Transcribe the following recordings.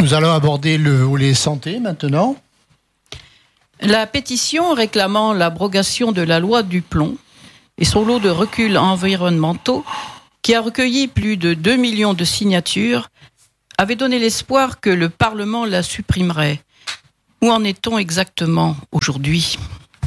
Nous allons aborder le volet santé maintenant. La pétition réclamant l'abrogation de la loi du plomb et son lot de reculs environnementaux, qui a recueilli plus de 2 millions de signatures, avait donné l'espoir que le Parlement la supprimerait. Où en est-on exactement aujourd'hui ?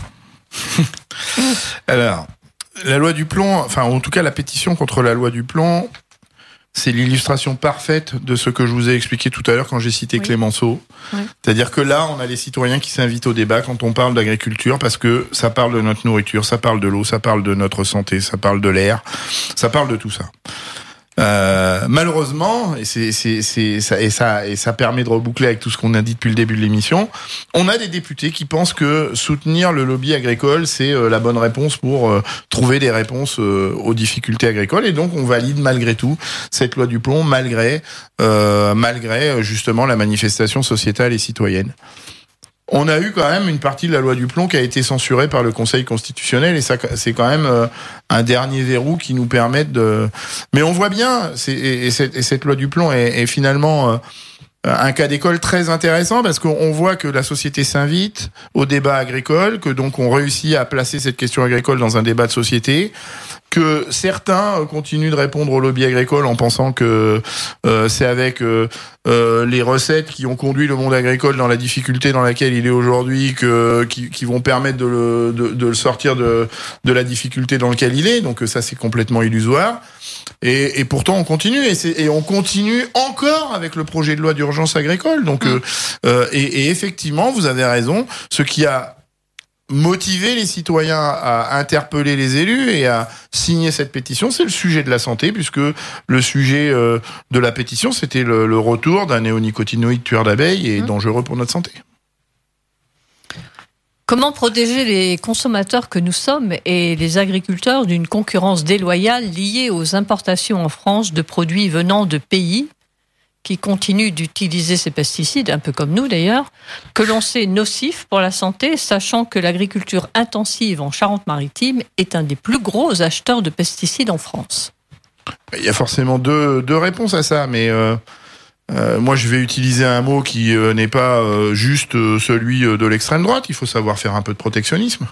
Alors, la loi du plomb, enfin en tout cas la pétition contre la loi du plomb, c'est l'illustration parfaite de ce que je vous ai expliqué tout à l'heure quand j'ai cité Clémenceau. Oui. C'est-à-dire que là, on a les citoyens qui s'invitent au débat quand on parle d'agriculture parce que ça parle de notre nourriture, ça parle de l'eau, ça parle de notre santé, ça parle de l'air, ça parle de tout ça. Malheureusement, et ça permet de reboucler avec tout ce qu'on a dit depuis le début de l'émission, on a des députés qui pensent que soutenir le lobby agricole, c'est la bonne réponse pour trouver des réponses aux difficultés agricoles, et donc on valide malgré tout cette loi du plomb, malgré justement la manifestation sociétale et citoyenne. On a eu quand même une partie de la loi du plomb qui a été censurée par le Conseil constitutionnel, et ça, c'est quand même un dernier verrou qui nous permet de... Mais on voit bien, cette loi du plomb est finalement un cas d'école très intéressant, parce qu'on voit que la société s'invite au débat agricole, que donc on réussit à placer cette question agricole dans un débat de société, que certains continuent de répondre au lobby agricole en pensant que c'est avec les recettes qui ont conduit le monde agricole dans la difficulté dans laquelle il est aujourd'hui qui vont permettre de le sortir de la difficulté dans laquelle il est. Donc ça, c'est complètement illusoire. Et pourtant, on continue. Et on continue encore avec le projet de loi d'urgence agricole. Donc, et effectivement, vous avez raison. Ce qui a motiver les citoyens à interpeller les élus et à signer cette pétition, c'est le sujet de la santé, puisque le sujet de la pétition, c'était le retour d'un néonicotinoïde tueur d'abeilles et dangereux pour notre santé. Comment protéger les consommateurs que nous sommes et les agriculteurs d'une concurrence déloyale liée aux importations en France de produits venant de pays qui continuent d'utiliser ces pesticides, un peu comme nous d'ailleurs, que l'on sait nocifs pour la santé, sachant que l'agriculture intensive en Charente-Maritime est un des plus gros acheteurs de pesticides en France? Il y a forcément deux réponses à ça, mais moi je vais utiliser un mot qui n'est pas juste celui de l'extrême droite. Il faut savoir faire un peu de protectionnisme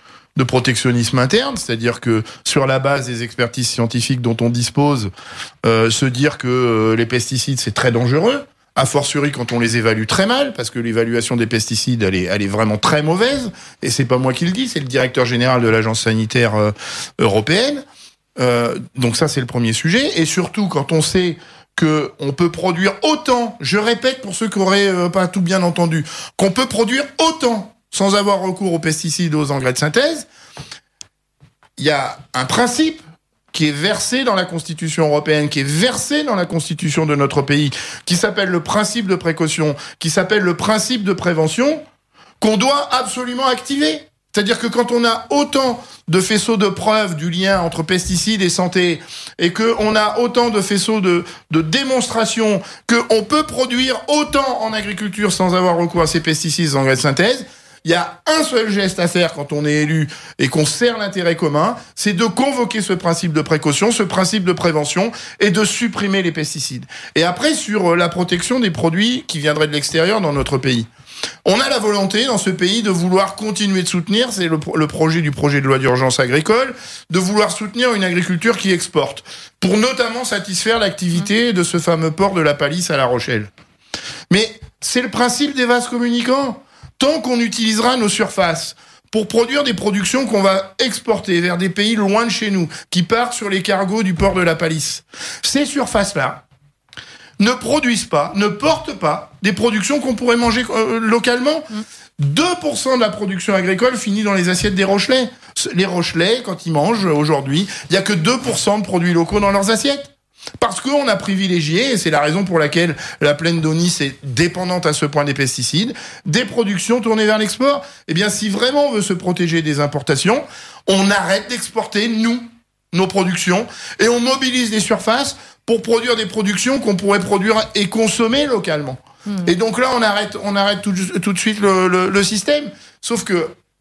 interne, c'est-à-dire que sur la base des expertises scientifiques dont on dispose, se dire que les pesticides c'est très dangereux, a fortiori quand on les évalue très mal, parce que l'évaluation des pesticides elle est vraiment très mauvaise, et c'est pas moi qui le dis, c'est le directeur général de l'agence sanitaire européenne. Donc ça c'est le premier sujet, et surtout quand on sait que on peut produire autant, je répète pour ceux qui auraient pas tout bien entendu, qu'on peut produire autant sans avoir recours aux pesticides, aux engrais de synthèse, il y a un principe qui est versé dans la Constitution européenne, qui est versé dans la Constitution de notre pays, qui s'appelle le principe de précaution, qui s'appelle le principe de prévention, qu'on doit absolument activer. C'est-à-dire que quand on a autant de faisceaux de preuves du lien entre pesticides et santé, et qu'on a autant de faisceaux de démonstration qu'on peut produire autant en agriculture sans avoir recours à ces pesticides et engrais de synthèse, il y a un seul geste à faire quand on est élu et qu'on sert l'intérêt commun, c'est de convoquer ce principe de précaution, ce principe de prévention, et de supprimer les pesticides. Et après, sur la protection des produits qui viendraient de l'extérieur dans notre pays. On a la volonté dans ce pays de vouloir continuer de soutenir, c'est le projet de loi d'urgence agricole, de vouloir soutenir une agriculture qui exporte, pour notamment satisfaire l'activité de ce fameux port de la Palisse à La Rochelle. Mais c'est le principe des vases communicants. Tant qu'on utilisera nos surfaces pour produire des productions qu'on va exporter vers des pays loin de chez nous, qui partent sur les cargos du port de la Palisse, ces surfaces-là ne produisent pas, ne portent pas des productions qu'on pourrait manger localement. 2% de la production agricole finit dans les assiettes des Rochelais. Les Rochelais, quand ils mangent aujourd'hui, il n'y a que 2% de produits locaux dans leurs assiettes. Parce qu'on a privilégié, et c'est la raison pour laquelle la plaine d'Aunis est dépendante à ce point des pesticides, des productions tournées vers l'export. Eh bien, si vraiment on veut se protéger des importations, on arrête d'exporter, nos productions, et on mobilise des surfaces pour produire des productions qu'on pourrait produire et consommer localement. Et donc là, on arrête tout de suite le système. Sauf que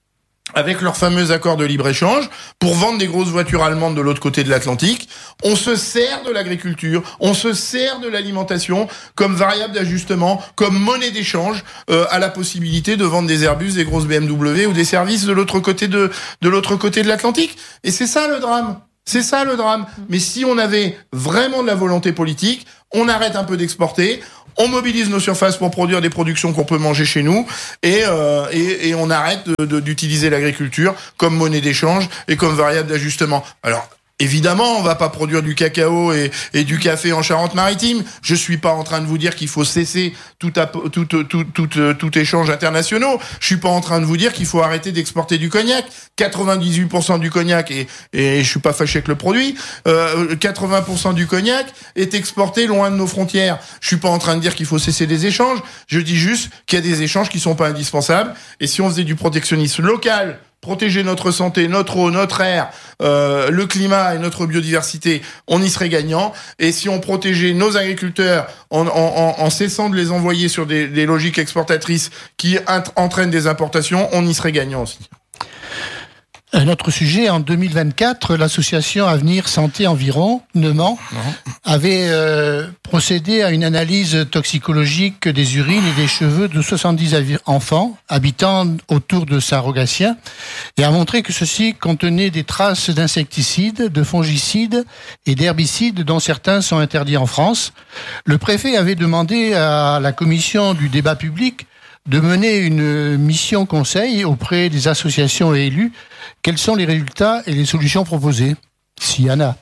avec leur fameux accord de libre-échange, pour vendre des grosses voitures allemandes de l'autre côté de l'Atlantique. On se sert de l'agriculture, on se sert de l'alimentation comme variable d'ajustement, comme monnaie d'échange à la possibilité de vendre des Airbus, des grosses BMW ou des services de l'autre côté de l'Atlantique. Et c'est ça le drame. C'est ça le drame. Mais si on avait vraiment de la volonté politique, on arrête un peu d'exporter, on mobilise nos surfaces pour produire des productions qu'on peut manger chez nous et on arrête d'utiliser l'agriculture comme monnaie d'échange et comme variable d'ajustement. Alors, évidemment, on va pas produire du cacao et du café en Charente-Maritime. Je suis pas en train de vous dire qu'il faut cesser tout échange internationaux. Je suis pas en train de vous dire qu'il faut arrêter d'exporter du cognac. 98% du cognac, et je suis pas fâché avec le produit, 80% du cognac est exporté loin de nos frontières. Je suis pas en train de dire qu'il faut cesser des échanges. Je dis juste qu'il y a des échanges qui sont pas indispensables. Et si on faisait du protectionnisme local, protéger notre santé, notre eau, notre air, le climat et notre biodiversité, on y serait gagnant. Et si on protégeait nos agriculteurs en cessant de les envoyer sur des logiques exportatrices qui entraînent des importations, on y serait gagnant aussi. Un autre sujet, en 2024, l'association Avenir Santé Environnement avait procédé à une analyse toxicologique des urines et des cheveux de 70 enfants habitant autour de Saint-Rogatien et a montré que ceux-ci contenaient des traces d'insecticides, de fongicides et d'herbicides dont certains sont interdits en France. Le préfet avait demandé à la commission du débat public de mener une mission conseil auprès des associations et élus. Quels sont les résultats et les solutions proposées, s'il y en a?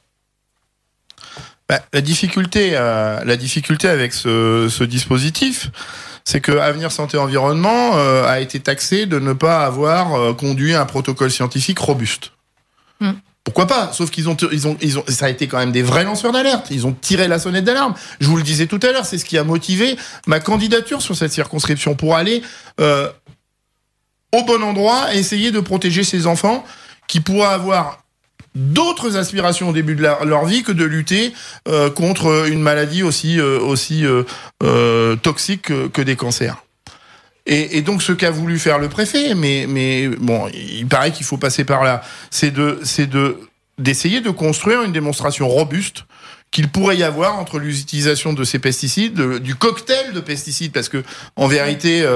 La difficulté avec ce dispositif, c'est que Avenir Santé Environnement a été taxé de ne pas avoir conduit un protocole scientifique robuste. Pourquoi pas? Sauf qu'ils ont, ça a été quand même des vrais lanceurs d'alerte. Ils ont tiré la sonnette d'alarme. Je vous le disais tout à l'heure, c'est ce qui a motivé ma candidature sur cette circonscription pour aller au bon endroit et essayer de protéger ces enfants qui pourraient avoir d'autres aspirations au début de leur vie que de lutter contre une maladie aussi toxique que des cancers. Et donc ce qu'a voulu faire le préfet, mais bon, il paraît qu'il faut passer par là, c'est d'essayer de construire une démonstration robuste qu'il pourrait y avoir entre l'utilisation de ces pesticides, du cocktail de pesticides, parce que en vérité,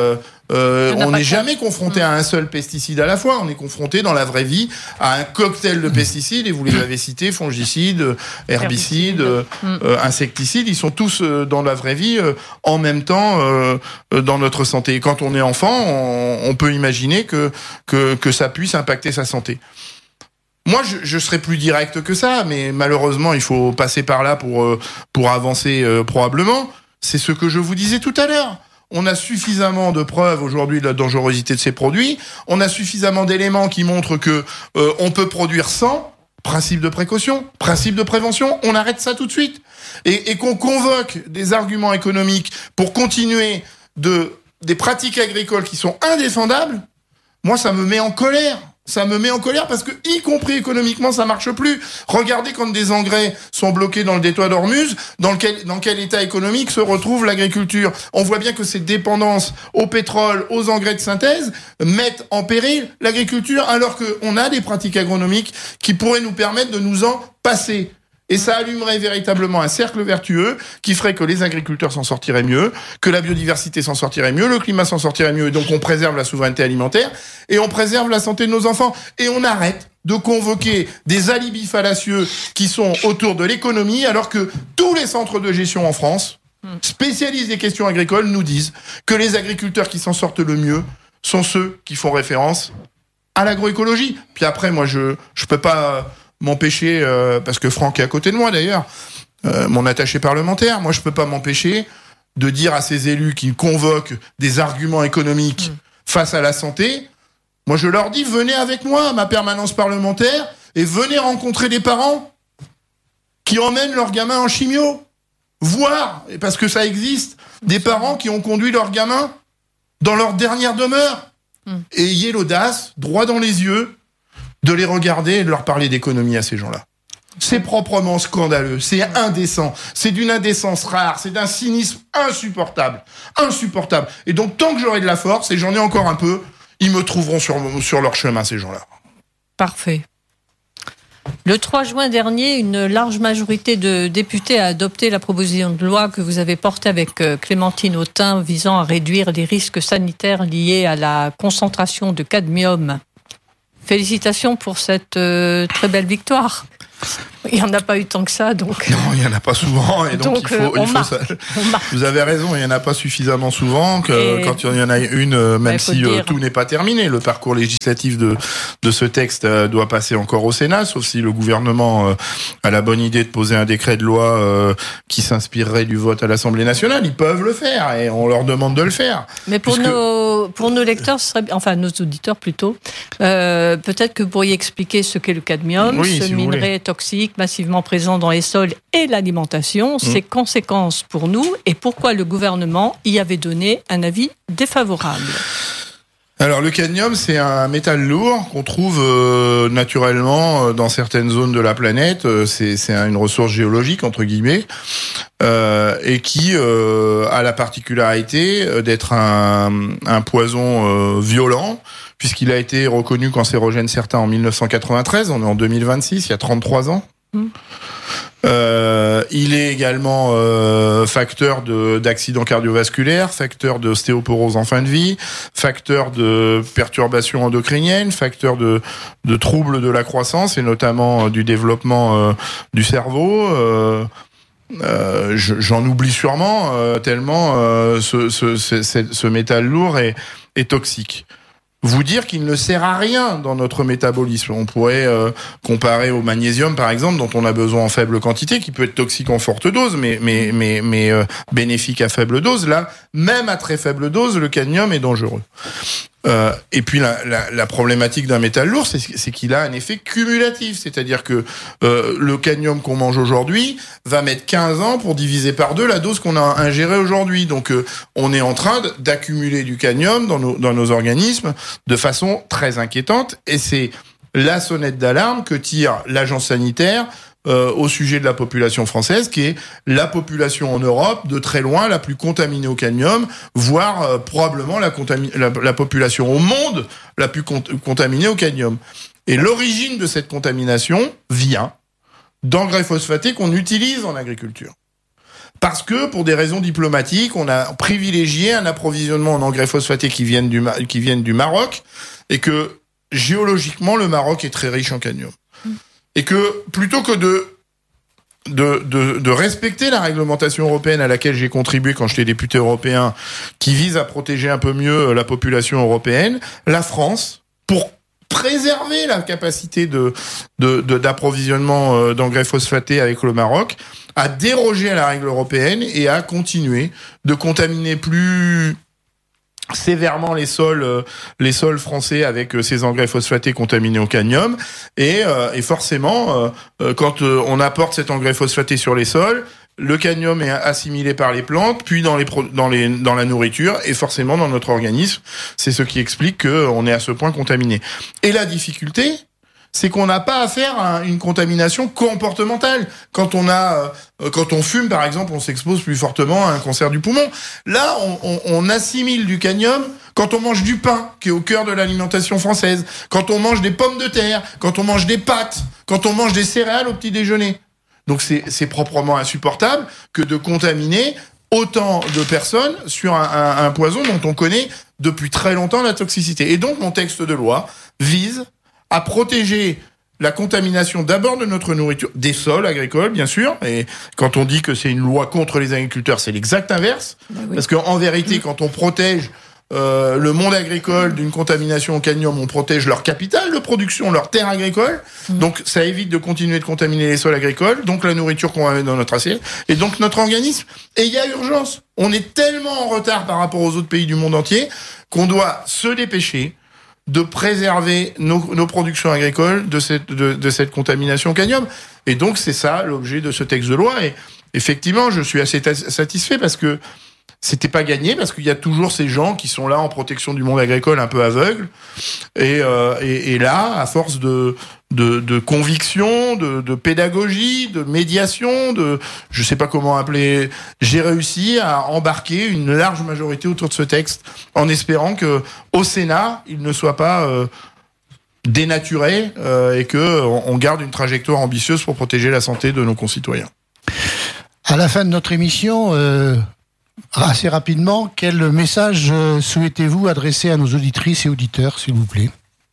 on n'est jamais confronté à un seul pesticide à la fois. On est confronté dans la vraie vie à un cocktail de pesticides, et vous les avez cités, fongicides, herbicides, insecticides. Ils sont tous dans la vraie vie en même temps dans notre santé. Et quand on est enfant, on peut imaginer que ça puisse impacter sa santé. Moi, je serais plus direct que ça, mais malheureusement, il faut passer par là pour avancer probablement. C'est ce que je vous disais tout à l'heure. On a suffisamment de preuves aujourd'hui de la dangerosité de ces produits. On a suffisamment d'éléments qui montrent que on peut produire sans. Principe de précaution, principe de prévention. On arrête ça tout de suite. Et qu'on convoque des arguments économiques pour continuer des pratiques agricoles qui sont indéfendables. Moi, ça me met en colère. Ça me met en colère parce que, y compris économiquement, ça marche plus. Regardez quand des engrais sont bloqués dans le détroit d'Ormuz, dans quel état économique se retrouve l'agriculture. On voit bien que ces dépendances au pétrole, aux engrais de synthèse, mettent en péril l'agriculture, alors qu'on a des pratiques agronomiques qui pourraient nous permettre de nous en passer. Et ça allumerait véritablement un cercle vertueux qui ferait que les agriculteurs s'en sortiraient mieux, que la biodiversité s'en sortirait mieux, le climat s'en sortirait mieux, et donc on préserve la souveraineté alimentaire, et on préserve la santé de nos enfants. Et on arrête de convoquer des alibis fallacieux qui sont autour de l'économie, alors que tous les centres de gestion en France, spécialistes des questions agricoles, nous disent que les agriculteurs qui s'en sortent le mieux sont ceux qui font référence à l'agroécologie. Puis après, moi, je peux pas m'empêcher, parce que Franck est à côté de moi d'ailleurs, mon attaché parlementaire, moi je peux pas m'empêcher de dire à ces élus qui convoquent des arguments économiques face à la santé, moi je leur dis, venez avec moi à ma permanence parlementaire et venez rencontrer des parents qui emmènent leurs gamins en chimio, voir, parce que ça existe, des parents qui ont conduit leurs gamins dans leur dernière demeure. Et ayez l'audace, droit dans les yeux, de les regarder et de leur parler d'économie à ces gens-là. C'est proprement scandaleux, c'est indécent, c'est d'une indécence rare, c'est d'un cynisme insupportable. Et donc, tant que j'aurai de la force, et j'en ai encore un peu, ils me trouveront sur leur chemin, ces gens-là. Parfait. Le 3 juin dernier, une large majorité de députés a adopté la proposition de loi que vous avez portée avec Clémentine Autain visant à réduire les risques sanitaires liés à la concentration de cadmium. Félicitations pour cette très belle victoire. Il n'y en a pas eu tant que ça, donc... Non, il n'y en a pas souvent, et donc il faut ça. Vous avez raison, il n'y en a pas suffisamment souvent, quand il y en a une, même si tout n'est pas terminé. Le parcours législatif de ce texte doit passer encore au Sénat, sauf si le gouvernement a la bonne idée de poser un décret de loi qui s'inspirerait du vote à l'Assemblée nationale. Ils peuvent le faire, et on leur demande de le faire. Mais pour nos lecteurs, enfin nos auditeurs plutôt, peut-être que vous pourriez expliquer ce qu'est le cadmium, ce minerai toxique massivement présent dans les sols et l'alimentation, ses conséquences pour nous et pourquoi le gouvernement y avait donné un avis défavorable. Alors le cadmium, c'est un métal lourd qu'on trouve naturellement dans certaines zones de la planète. C'est une ressource géologique entre guillemets et qui a la particularité d'être un poison violent, puisqu'il a été reconnu cancérogène certain en 1993. On est en 2026, il y a 33 ans. Il est également facteur d'accidents cardiovasculaires, facteur d'ostéoporose en fin de vie, facteur de perturbations endocriniennes, facteur de troubles de la croissance et notamment du développement du cerveau. J'en oublie sûrement tellement ce métal lourd est toxique. Vous dire qu'il ne sert à rien dans notre métabolisme. On pourrait comparer au magnésium, par exemple, dont on a besoin en faible quantité, qui peut être toxique en forte dose, mais bénéfique à faible dose. Là, même à très faible dose, le cadmium est dangereux. Et puis la problématique d'un métal lourd, c'est qu'il a un effet cumulatif, c'est-à-dire que le cadmium qu'on mange aujourd'hui va mettre 15 ans pour diviser par 2 la dose qu'on a ingérée aujourd'hui. Donc on est en train d'accumuler du cadmium dans nos organismes de façon très inquiétante, et c'est la sonnette d'alarme que tire l'agence sanitaire au sujet de la population française, qui est la population en Europe de très loin la plus contaminée au cadmium, voire probablement la population au monde la plus contaminée au cadmium. Et l'origine de cette contamination vient d'engrais phosphatés qu'on utilise en agriculture. Parce que, pour des raisons diplomatiques, on a privilégié un approvisionnement en engrais phosphatés qui viennent du Maroc, et que géologiquement, le Maroc est très riche en cadmium. Et que plutôt que de respecter la réglementation européenne à laquelle j'ai contribué quand j'étais député européen, qui vise à protéger un peu mieux la population européenne, la France, pour préserver la capacité d'approvisionnement d'engrais phosphatés avec le Maroc, a dérogé à la règle européenne et a continué de contaminer plus sévèrement les sols français avec ces engrais phosphatés contaminés au cadmium, et forcément quand on apporte cet engrais phosphaté sur les sols, le cadmium est assimilé par les plantes, puis dans la nourriture, et forcément dans notre organisme. C'est ce qui explique qu'on est à ce point contaminé. Et la difficulté, c'est qu'on n'a pas affaire à une contamination comportementale. Quand on fume, par exemple, on s'expose plus fortement à un cancer du poumon. Là, on assimile du cadmium quand on mange du pain, qui est au cœur de l'alimentation française, quand on mange des pommes de terre, quand on mange des pâtes, quand on mange des céréales au petit déjeuner. Donc c'est proprement insupportable que de contaminer autant de personnes sur un poison dont on connaît depuis très longtemps la toxicité. Et donc mon texte de loi vise à protéger la contamination d'abord de notre nourriture, des sols agricoles bien sûr, et quand on dit que c'est une loi contre les agriculteurs, c'est l'exact inverse, oui. Parce qu'en vérité, quand on protège le monde agricole d'une contamination au cadmium, on protège leur capital de production, leur terre agricole, donc ça évite de continuer de contaminer les sols agricoles, donc la nourriture qu'on va mettre dans notre assiette, et donc notre organisme. Et il y a urgence, on est tellement en retard par rapport aux autres pays du monde entier qu'on doit se dépêcher de préserver nos productions agricoles de cette contamination au cadmium. Et donc c'est ça l'objet de ce texte de loi, et effectivement je suis assez satisfait parce que c'était pas gagné, parce qu'il y a toujours ces gens qui sont là en protection du monde agricole un peu aveugles, et là, à force de de conviction, de pédagogie, de médiation, je sais pas comment appeler. J'ai réussi à embarquer une large majorité autour de ce texte, en espérant que au Sénat, il ne soit pas dénaturé et que on garde une trajectoire ambitieuse pour protéger la santé de nos concitoyens. À la fin de notre émission, assez rapidement, quel message souhaitez-vous adresser à nos auditrices et auditeurs, s'il vous plaît ?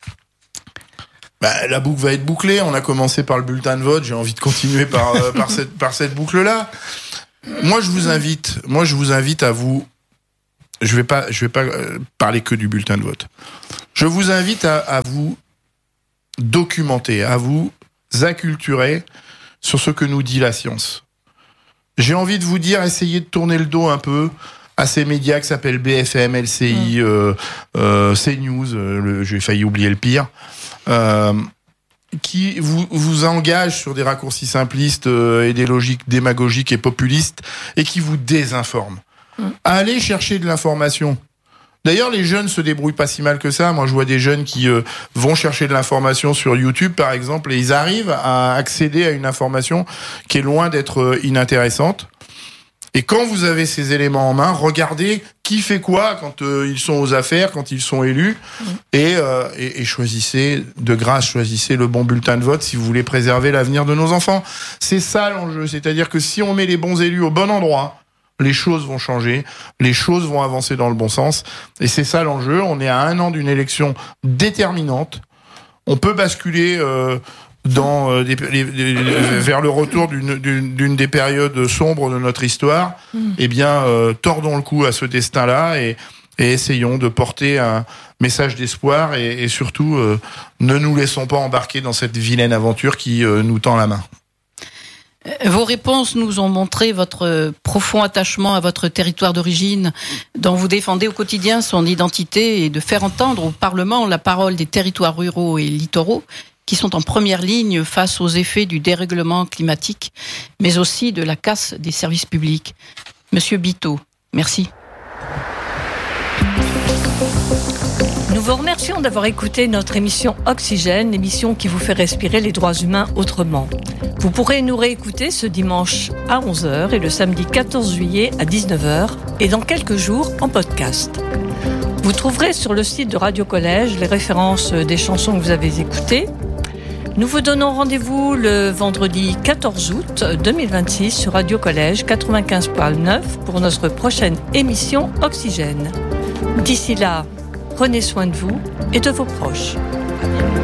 La boucle va être bouclée. On a commencé par le bulletin de vote. J'ai envie de continuer par cette boucle-là. Moi, je vous invite à vous. Je vais pas parler que du bulletin de vote. Je vous invite à vous documenter, à vous acculturer sur ce que nous dit la science. J'ai envie de vous dire, essayez de tourner le dos un peu à ces médias qui s'appellent BFM, LCI, CNews. J'ai failli oublier le pire. Qui vous engage sur des raccourcis simplistes et des logiques démagogiques et populistes et qui vous désinforment. Allez chercher de l'information. D'ailleurs, les jeunes se débrouillent pas si mal que ça. Moi, je vois des jeunes qui vont chercher de l'information sur YouTube, par exemple, et ils arrivent à accéder à une information qui est loin d'être inintéressante. Et quand vous avez ces éléments en main, regardez qui fait quoi quand ils sont aux affaires, quand ils sont élus, et choisissez, de grâce, choisissez le bon bulletin de vote si vous voulez préserver l'avenir de nos enfants. C'est ça l'enjeu, c'est-à-dire que si on met les bons élus au bon endroit, les choses vont changer, les choses vont avancer dans le bon sens, et c'est ça l'enjeu. On est à 1 an d'une élection déterminante. On peut basculer vers le retour d'une des périodes sombres de notre histoire. Eh bien, tordons le cou à ce destin-là et essayons de porter un message d'espoir et surtout, ne nous laissons pas embarquer dans cette vilaine aventure qui nous tend la main. Vos réponses nous ont montré votre profond attachement à votre territoire d'origine, dont vous défendez au quotidien son identité, et de faire entendre au Parlement la parole des territoires ruraux et littoraux, qui sont en première ligne face aux effets du dérèglement climatique, mais aussi de la casse des services publics. Monsieur Biteau, merci. Nous vous remercions d'avoir écouté notre émission Oxygène, l'émission qui vous fait respirer les droits humains autrement. Vous pourrez nous réécouter ce dimanche à 11h et le samedi 14 juillet à 19h et dans quelques jours en podcast. Vous trouverez sur le site de Radio Collège les références des chansons que vous avez écoutées. Nous vous donnons rendez-vous le vendredi 14 août 2026 sur Radio Collège 95.9 pour notre prochaine émission Oxygène. D'ici là, prenez soin de vous et de vos proches. À bientôt.